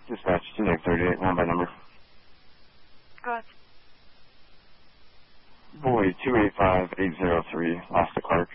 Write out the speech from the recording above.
Dispatch to Nick 38, one by number. Good. Boy 285803, lost to Clark.